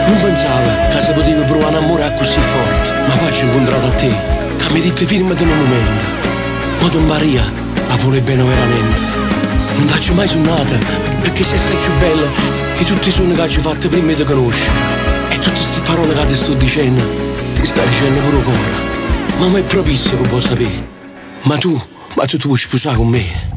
Non pensava che si poteva provare un amore così forte, ma poi ci ho incontrato a te, che mi hai detto firmati un momento. Ma Don Maria la vuole bene veramente. Non t'ho mai suonata, perché sei assai più bella di tutti i suoni che ci fatto prima di conoscere. E tutte queste parole che ti sto dicendo, ti sta dicendo pure ora. Ma è proprio che può sapere. Ma tu vuoi sposare con me?